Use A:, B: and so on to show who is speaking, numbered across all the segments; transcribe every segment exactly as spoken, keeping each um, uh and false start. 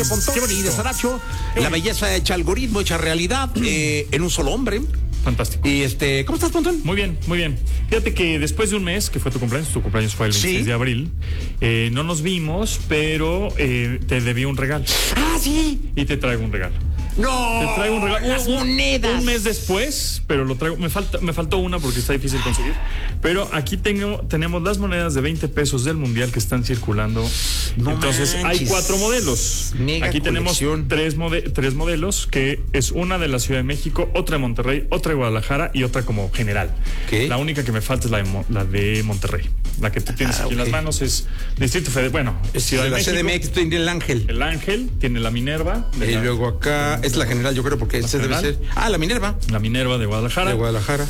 A: Pontón y de Saracho, la belleza hecha algoritmo, hecha realidad, eh, en un solo hombre.
B: Fantástico.
A: Y este, ¿cómo estás, Pontón?
B: Muy bien, muy bien. Fíjate que después de un mes, que fue tu cumpleaños, tu cumpleaños fue el veintiséis
A: Sí.
B: de abril, eh, no nos vimos, pero eh, te debí un regalo.
A: Ah, sí.
B: Y te traigo un regalo.
A: No.
B: Te traigo un regalo.
A: Las
B: un,
A: monedas.
B: Un mes después, pero lo traigo. Me falta, me faltó una porque está difícil conseguir. Pero aquí tengo, tenemos las monedas de veinte pesos del Mundial que están circulando.
A: No
B: Entonces,
A: manches.
B: hay cuatro modelos.
A: Mega
B: aquí tenemos
A: colección.
B: tres, mode, tres modelos, que es una de la Ciudad de México, otra de Monterrey, otra de Guadalajara y otra como general.
A: ¿Qué?
B: La única que me falta es la de, Mo- la de Monterrey. La que tú tienes
A: Ah,
B: aquí en
A: ok.
B: las manos es Distrito Federal. Bueno, es Ciudad
A: de
B: de
A: la
B: México.
A: C D M X tiene el ángel.
B: El Ángel, tiene la Minerva. de
A: Y
B: la-
A: luego acá es la general, yo creo, porque ese debe
B: general?
A: ser. Ah, la Minerva.
B: La Minerva de Guadalajara.
A: De Guadalajara.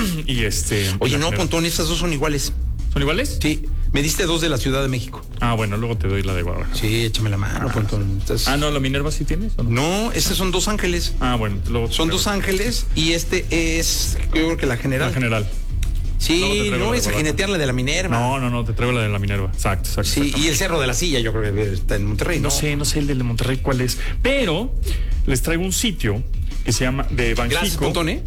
B: Y este.
A: Oye,
B: la
A: no,
B: Minerva.
A: Pontón, estas dos son iguales.
B: ¿Son iguales?
A: Sí. Me diste dos de la Ciudad de México.
B: Ah, bueno, luego te doy la de Guadalajara.
A: Sí, échame la mano, Pontón. Estás-
B: Ah, no, la Minerva sí tienes, ¿o no?
A: No, estos son dos ángeles.
B: Ah, bueno, luego te
A: Son
B: traigo
A: dos ángeles y este es, yo creo que la general.
B: la general. Luego te
A: Sí,
B: traigo
A: no
B: la de
A: es a
B: Guadalajara.
A: jinetear la de la Minerva.
B: No, no, no, te traigo la de la Minerva. Exacto, exacto.
A: Sí,
B: exactamente.
A: y el Cerro de la Silla, yo creo que está en Monterrey, ¿no?
B: No sé, no sé el de Monterrey cuál es. Pero les traigo un sitio que se llama de Banjico.
A: Gracias, Pontón, ¿eh?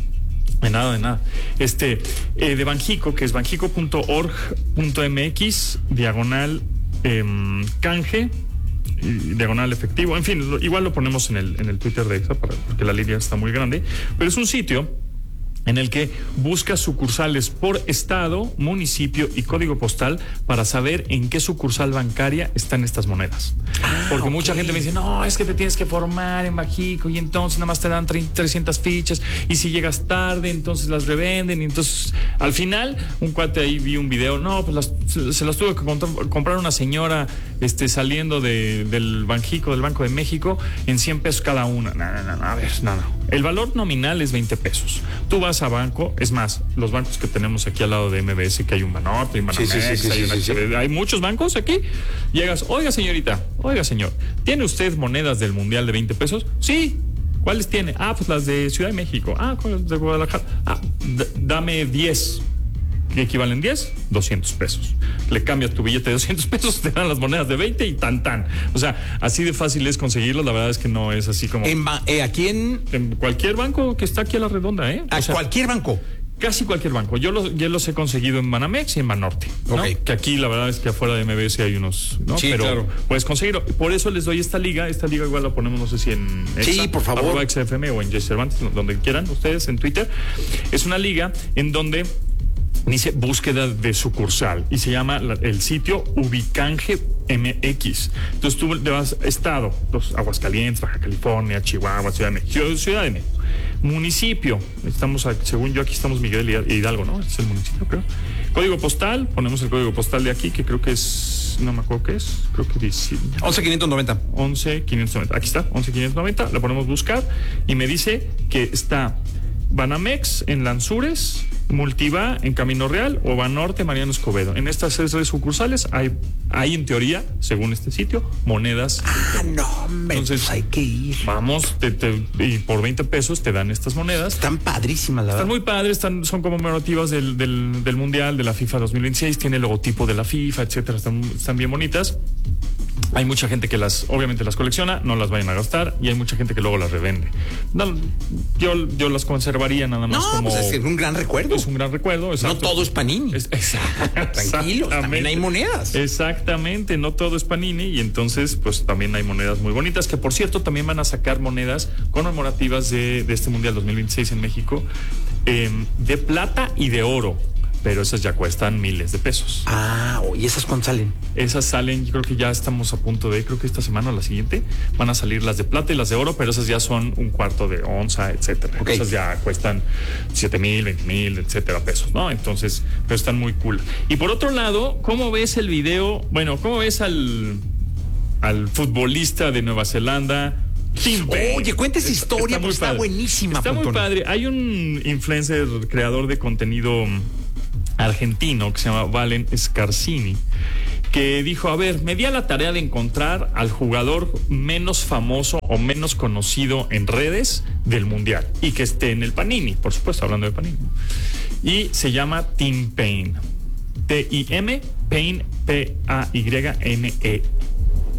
B: De nada, de nada. Este, eh, de Banjico, que es banjico punto org punto m x, diagonal em, canje, y diagonal efectivo. En fin, lo- igual lo ponemos en el, en el Twitter de Exa, para, porque la línea está muy grande. Pero es un sitio en el que busca sucursales por estado, municipio y código postal para saber en qué sucursal bancaria están estas monedas.
A: Ah,
B: Porque
A: ok.
B: mucha gente me dice, no, es que te tienes que formar en Banjico y entonces nada más te dan tre- trescientas fichas y si llegas tarde entonces las revenden y entonces al final un cuate ahí vi un video, no, pues las, se, se las tuvo que contra- comprar una señora este, saliendo de, del Banjico, del Banco de México en cien pesos cada una. No, no, no, no, a ver, no, no. El valor nominal es veinte pesos. Tú vas a banco, es más, los bancos que tenemos aquí al lado de M B S, que hay un Banorte, un Banamex,
A: Sí, sí, sí, sí,
B: hay,
A: sí,
B: una-
A: sí, sí.
B: hay muchos bancos aquí. Llegas, oiga señorita, oiga señor, ¿tiene usted monedas del Mundial de veinte pesos? Sí. ¿Cuáles tiene? Ah, pues las de Ciudad de México. Ah, ¿cuáles de Guadalajara? Ah, d- dame diez. ¿Qué equivalen diez? doscientos pesos. Le cambias tu billete de doscientos pesos, te dan las monedas de veinte y tan tan. O sea, así de fácil es conseguirlo. La verdad es que no es así como
A: En ba- eh, aquí en
B: en cualquier banco que está aquí a la redonda, ¿eh?
A: a
B: O sea,
A: cualquier banco.
B: casi cualquier banco. Yo los, yo los he conseguido en Banamex y en Banorte, ¿no?
A: Ok.
B: Que aquí la verdad es que afuera de M B S hay unos, ¿no?
A: Sí,
B: Pero
A: claro.
B: puedes conseguirlo. Por eso les doy esta liga. Esta liga igual la ponemos, no sé si en
A: Sí,
B: Exa,
A: por favor.
B: arroba X F M o en Jay Cervantes, donde quieran ustedes, en Twitter. Es una liga en donde dice búsqueda de sucursal y se llama la- el sitio Ubicanje M X. Entonces tú le vas estado, los Aguascalientes, Baja California, Chihuahua, Ciudad de México, Ciudad de México. Municipio, estamos, a- según yo aquí estamos Miguel y Hidalgo, ¿no? Este es el municipio, creo. Código postal, ponemos el código postal de aquí, que creo que es, no me acuerdo qué es, creo que dice
A: once quinientos noventa.
B: once quinientos noventa. Aquí está, once quinientos noventa. La ponemos buscar y me dice que está Banamex en Lanzures, Multiva en Camino Real o Banorte Mariano Escobedo. En estas tres sucursales hay, hay en teoría, según este sitio, monedas.
A: Ah, no, hombre,
B: Entonces,
A: pues hay que ir.
B: Vamos, te- te- y por veinte pesos te dan estas monedas.
A: Están padrísimas, la
B: Están
A: verdad.
B: muy padres, están, son conmemorativas del, del, del Mundial, de la FIFA dos mil veintiséis, tiene el logotipo de la FIFA, etcétera, están, están bien bonitas. Hay mucha gente que las, obviamente las colecciona, no las vayan a gastar, y hay mucha gente que luego las revende. No, yo, yo las conservaría nada más
A: No,
B: como...
A: pues es un gran recuerdo.
B: Es un gran recuerdo,
A: No
B: exacto.
A: todo es Panini.
B: Es- exact-
A: Tranquilos, también hay monedas.
B: Exactamente, no todo es Panini y entonces pues también hay monedas muy bonitas que por cierto también van a sacar monedas conmemorativas de, de este Mundial dos mil veintiséis en México eh, de plata y de oro, pero esas ya cuestan miles de pesos.
A: Ah, ¿y esas cuánto salen?
B: Esas salen, yo creo que ya estamos a punto de, creo que esta semana o la siguiente, van a salir las de plata y las de oro, pero esas ya son un cuarto de onza, etcétera.
A: Ok.
B: Esas ya cuestan siete mil, veinte mil, etcétera pesos, ¿no? Entonces, pero están muy cool. Y por otro lado, ¿cómo ves el video? Bueno, ¿cómo ves al, al futbolista de Nueva Zelanda? Tim Payne?
A: Oye, cuenta esa historia, porque está
B: padre.
A: buenísima,
B: Está muy
A: Pontón.
B: padre. Hay un influencer, creador de contenido argentino que se llama Valen Scarsini, que dijo, a ver, me di a la tarea de encontrar al jugador menos famoso o menos conocido en redes del Mundial y que esté en el Panini, por supuesto, hablando de Panini. Y se llama Tim Payne. T I M, Payne, P A Y N E.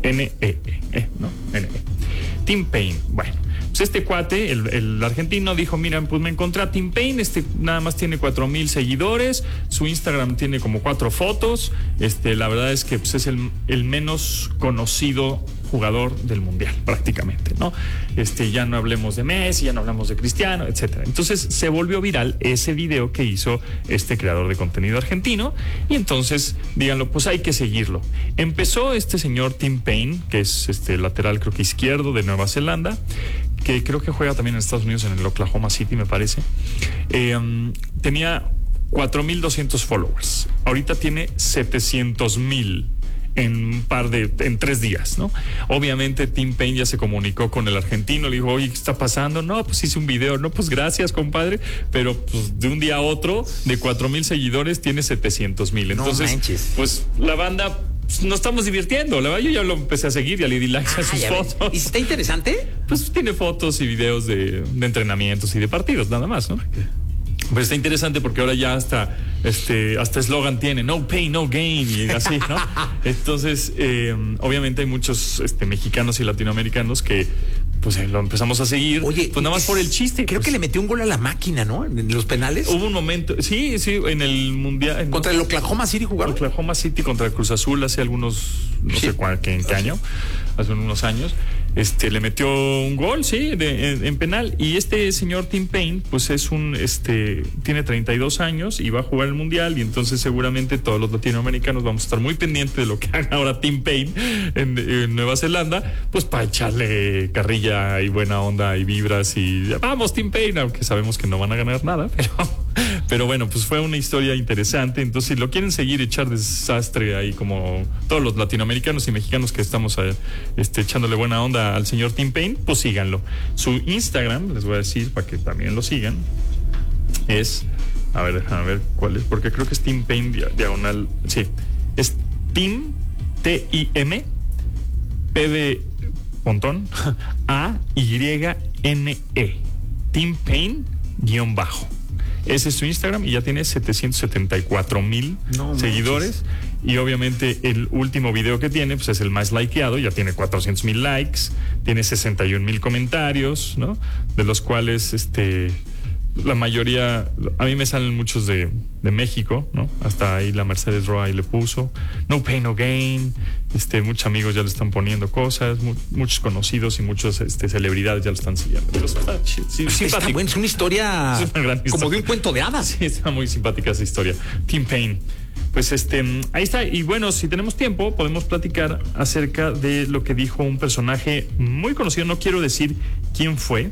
B: N E E, ¿no? N E. Tim Paine, bueno. Pues este cuate, el, el argentino, dijo, mira, pues me encontré a Tim Paine, este nada más tiene cuatro mil seguidores, su Instagram tiene como cuatro fotos, este, la verdad es que pues, es el, el menos conocido jugador del mundial, prácticamente, ¿no? Este, ya no hablemos de Messi, ya no hablamos de Cristiano, etcétera. Entonces se volvió viral ese video que hizo este creador de contenido argentino, y entonces, díganlo, pues hay que seguirlo. Empezó este señor Tim Paine, que es este lateral, creo que izquierdo, de Nueva Zelanda, que creo que juega también en Estados Unidos, en el Oklahoma City, me parece. Eh, um, tenía cuatro mil doscientos followers. Ahorita tiene setecientos mil en un par de, en tres días, ¿no? Obviamente Tim Paine ya se comunicó con el argentino, le dijo, oye, ¿qué está pasando? No, pues hice un video, no, pues gracias, compadre, pero pues de un día a otro, de cuatro mil seguidores, tiene setecientos mil. Entonces, no manches. Pues la banda... Pues nos estamos divirtiendo, la verdad, yo ya lo empecé a seguir, ya le di likes ah, a sus fotos.
A: ¿Y está interesante?
B: Pues tiene fotos y videos de, de entrenamientos y de partidos, nada más, ¿no? Pero está interesante porque ahora ya hasta este hasta eslogan tiene, no pain, no gain, y así, ¿no? Entonces, eh, obviamente hay muchos este, mexicanos y latinoamericanos que pues eh, lo empezamos a seguir.
A: Oye,
B: pues nada más
A: es,
B: por el chiste.
A: Creo
B: pues,
A: que le metió un gol a la máquina, ¿no? En los penales.
B: Hubo un momento, sí, sí, en el mundial. En,
A: ¿Contra el Oklahoma City jugaron?
B: Oklahoma City contra el Cruz Azul hace algunos, no sí. sé cuál, en qué año, hace unos años. Este, le metió un gol, sí, de, en, en penal. Y este señor Tim Paine, pues es un, este, tiene treinta y dos años y va a jugar el mundial. Y entonces seguramente todos los latinoamericanos vamos a estar muy pendientes de lo que haga ahora Tim Paine en, en Nueva Zelanda, pues para echarle carrilla y buena onda y vibras y vamos Tim Paine, aunque sabemos que no van a ganar nada, pero, pero bueno, pues fue una historia interesante. Entonces, si lo quieren seguir, echar desastre ahí como todos los latinoamericanos y mexicanos que estamos a, este, echándole buena onda al señor Tim Paine, pues síganlo. Su Instagram, les voy a decir para que también lo sigan, es, a ver, déjame ver cuál es, porque creo que es Tim Paine diagonal, sí, es Tim, T I M, P de montón, A Y N E, Tim Paine guión bajo. Ese es su Instagram y ya tiene setecientos setenta y cuatro mil no, seguidores. Manches. Y obviamente el último video que tiene pues es el más likeado, ya tiene cuatrocientos mil likes, tiene sesenta y un mil comentarios, ¿no? De los cuales este la mayoría, a mí me salen muchos de, de México, ¿no? Hasta ahí la Mercedes Roa le puso no pain, no gain. Este, muchos amigos ya le están poniendo cosas, mu muchos conocidos y muchos este, celebridades ya lo están siguiendo. Entonces, está, sí,
A: está bueno, es una historia, es una gran historia, como de un cuento de hadas.
B: Sí, está muy simpática esa historia. Tim Paine. Pues este, ahí está. Y bueno, si tenemos tiempo, podemos platicar acerca de lo que dijo un personaje muy conocido. No quiero decir quién fue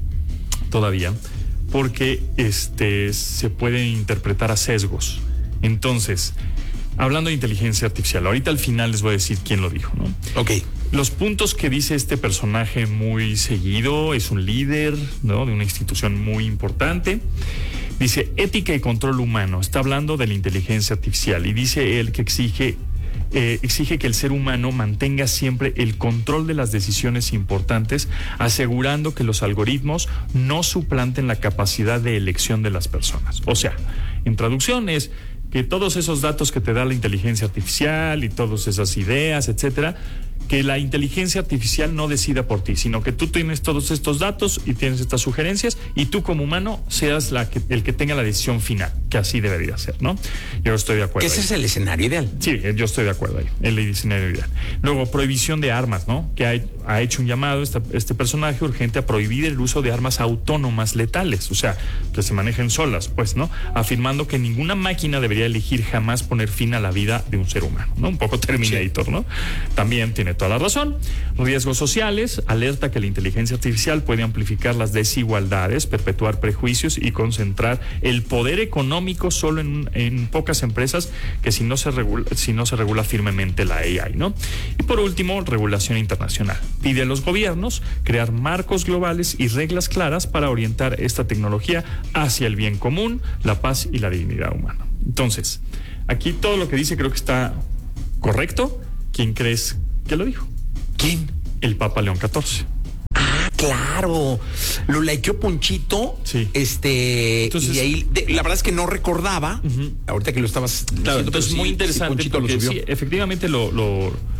B: todavía, porque este se puede interpretar a sesgos. Entonces, hablando de inteligencia artificial, ahorita al final les voy a decir quién lo dijo, ¿no?
A: Ok.
B: Los puntos que dice este personaje muy seguido, es un líder, ¿no? De una institución muy importante. Dice ética y control humano. Está hablando de la inteligencia artificial y dice él que exige Eh, exige que el ser humano mantenga siempre el control de las decisiones importantes, asegurando que los algoritmos no suplanten la capacidad de elección de las personas. O sea, en traducción es que todos esos datos que te da la inteligencia artificial y todas esas ideas, etcétera, que la inteligencia artificial no decida por ti, sino que tú tienes todos estos datos y tienes estas sugerencias y tú como humano seas la que, el que tenga la decisión final, que así debería ser, ¿no? Yo estoy de acuerdo.
A: Que ese
B: ahí.
A: es el escenario ideal.
B: Sí, yo estoy de acuerdo ahí, el escenario ideal. Luego, prohibición de armas, ¿no? Que ha, ha hecho un llamado esta, este personaje urgente a prohibir el uso de armas autónomas letales, o sea, que se manejen solas, pues, ¿no? Afirmando que ninguna máquina debería elegir jamás poner fin a la vida de un ser humano, ¿no? Un poco Terminator, ¿no? También tiene toda la razón. Riesgos sociales, alerta que la inteligencia artificial puede amplificar las desigualdades, perpetuar prejuicios y concentrar el poder económico solo en, en pocas empresas que si no se regula, si no se regula firmemente la A I, ¿no? Y por último, regulación internacional. Pide a los gobiernos crear marcos globales y reglas claras para orientar esta tecnología hacia el bien común, la paz y la dignidad humana. Entonces, aquí todo lo que dice creo que está correcto. ¿Quién crees que lo dijo?
A: ¿Quién?
B: El Papa León catorce.
A: Ah, claro. Lo likeó Ponchito.
B: Sí.
A: Este.
B: Entonces,
A: y ahí, de, la verdad es que no recordaba. Uh-huh. Ahorita que lo estabas
B: claro, diciendo, entonces es muy sí, interesante sí, porque sí, efectivamente lo, lo,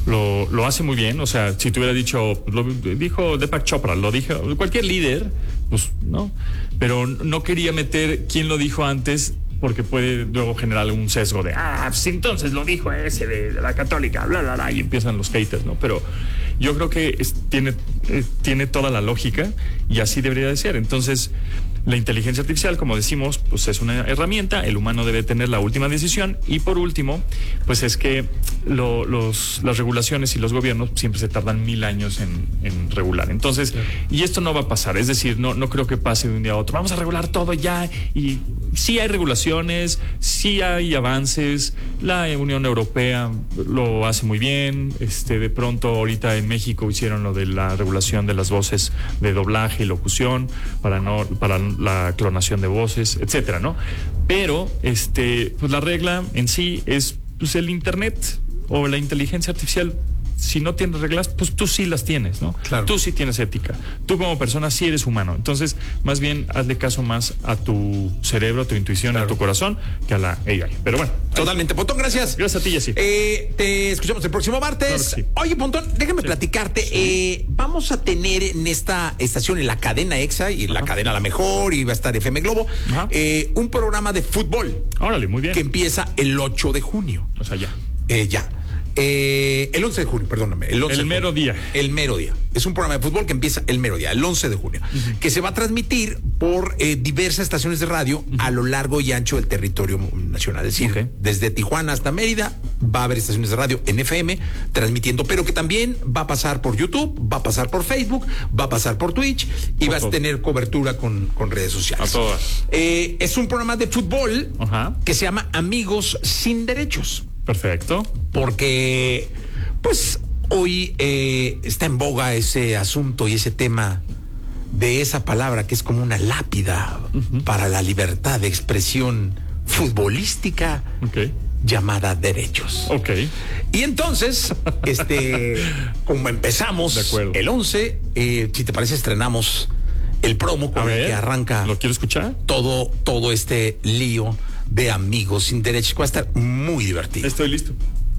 B: lo, lo hace muy bien. O sea, si te hubiera dicho, lo dijo Deepak Chopra, lo dijo cualquier líder, pues no. Pero no quería meter quién lo dijo antes, porque puede luego generar un sesgo de, ah, pues entonces lo dijo ese de, de la católica, bla, bla, bla, y empiezan los haters, ¿no? Pero yo creo que es, tiene, eh, tiene toda la lógica y así debería de ser. Entonces, la inteligencia artificial, como decimos, pues es una herramienta, el humano debe tener la última decisión, y por último, pues es que lo, los, las regulaciones y los gobiernos siempre se tardan mil años en, en regular. Entonces, claro. Y esto no va a pasar, es decir, no, no creo que pase de un día a otro, vamos a regular todo ya, y sí hay regulaciones, sí hay avances, la Unión Europea lo hace muy bien, este, de pronto ahorita en México hicieron lo de la regulación de las voces de doblaje y locución, para no, para la clonación de voces, etcétera, ¿no? Pero este, pues la regla en sí es, pues, el internet o la inteligencia artificial. Si no tienes reglas, pues tú sí las tienes, ¿no?
A: Claro.
B: Tú sí tienes ética. Tú como persona sí eres humano. Entonces, más bien, hazle caso más a tu cerebro, a tu intuición, claro, a tu corazón, que a la A I. Pero bueno.
A: Totalmente. Pontón, gracias.
B: Gracias a ti, Jessy.
A: Eh, te escuchamos el próximo martes. Claro sí. Oye, Pontón, déjame sí. platicarte. Sí. Eh, vamos a tener en esta estación, en la cadena EXA y en la cadena La Mejor, y va a estar F M Globo, eh, un programa de fútbol.
B: Órale, muy bien.
A: Que empieza el ocho de junio.
B: O sea, ya.
A: Eh, ya. Eh, el once de junio, perdóname. El, once
B: el mero día.
A: El mero día. Es un programa de fútbol que empieza el mero día, el once de junio, uh-huh. que se va a transmitir por eh, diversas estaciones de radio uh-huh. a lo largo y ancho del territorio nacional. Es decir, okay. desde Tijuana hasta Mérida va a haber estaciones de radio en F M transmitiendo, pero que también va a pasar por YouTube, va a pasar por Facebook, va a pasar por Twitch y por vas todo. a tener cobertura con, con redes sociales.
B: A todas.
A: Eh, es un programa de fútbol uh-huh. que se llama Amigos Sin Derechos.
B: Perfecto.
A: Porque, pues, hoy eh, está en boga ese asunto y ese tema de esa palabra que es como una lápida uh-huh. para la libertad de expresión futbolística, okay. llamada derechos.
B: Ok.
A: Y entonces, este, como empezamos el once, eh, si te parece, estrenamos el promo con el que arranca.
B: ¿Lo quiero escuchar?
A: Todo, todo este lío de Amigos Sin Derechos. Va a estar muy divertido.
B: Estoy listo.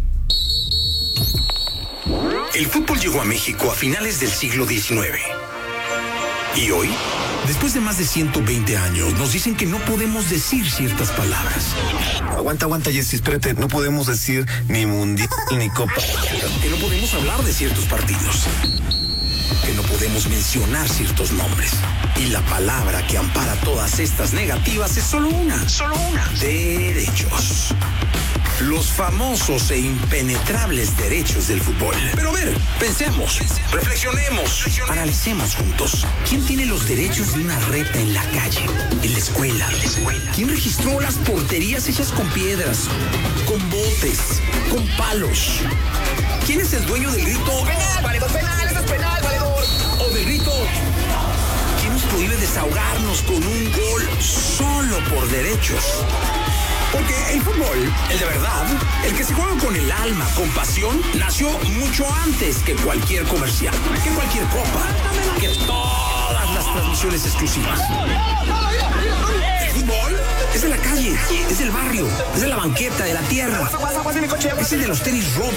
C: El fútbol llegó a México a finales del siglo diecinueve. Y hoy, después de más de ciento veinte años, nos dicen que no podemos decir ciertas palabras.
D: Aguanta, aguanta, Jessy, espérate. No podemos decir ni mundial ni copa.
C: Que no podemos hablar de ciertos partidos. Que no podemos mencionar ciertos nombres. Y la palabra que ampara todas estas negativas es solo una, solo una. Derechos. Los famosos e impenetrables derechos del fútbol. Pero a ver, pensemos, reflexionemos, analicemos juntos. ¿Quién tiene los derechos de una reta en la calle, en la escuela? ¿Quién registró las porterías hechas con piedras, con botes, con palos? ¿Quién es el dueño del grito? ¡Penal, valedor, penal, eso es penal, valedor! O del grito, ¿quién nos prohíbe desahogarnos con un gol solo por derechos? Porque el fútbol, el de verdad, el que se juega con el alma, con pasión, nació mucho antes que cualquier comercial, que cualquier copa, que todas las transmisiones exclusivas. El fútbol es de la calle, es del barrio, es de la banqueta, de la tierra. Es el de los tenis rotos